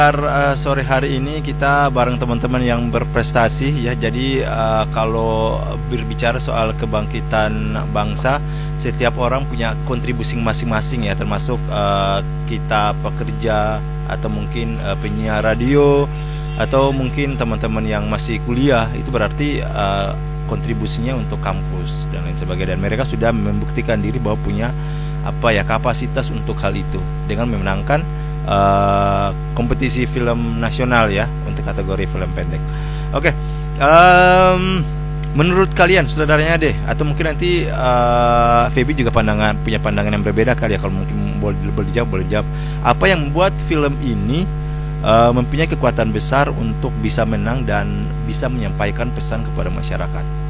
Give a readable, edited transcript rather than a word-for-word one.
Sore hari ini kita bareng teman-teman yang berprestasi ya. Jadi kalau berbicara soal kebangkitan bangsa, setiap orang punya kontribusi masing-masing ya, termasuk kita pekerja atau mungkin penyiar radio atau mungkin teman-teman yang masih kuliah. Itu berarti kontribusinya untuk kampus dan lain sebagainya, dan mereka sudah membuktikan diri bahwa punya kapasitas untuk hal itu dengan memenangkan kompetisi film nasional ya untuk kategori film pendek. Oke, menurut kalian saudaranya deh, atau mungkin nanti Feby juga punya pandangan yang berbeda kali ya, kalau mungkin boleh jawab apa yang membuat film ini mempunyai kekuatan besar untuk bisa menang dan bisa menyampaikan pesan kepada masyarakat.